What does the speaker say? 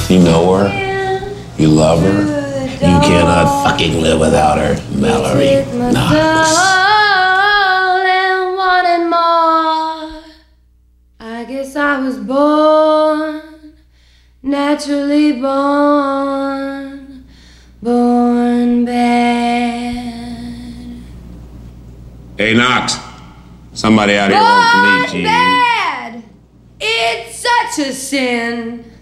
You know her? You love her? You cannot fucking live without her, Mallory Knox. And wanted more. I guess I was born, naturally born bad. Hey, Knox. Somebody out here wants to meet you. Born bad. It's such a sin.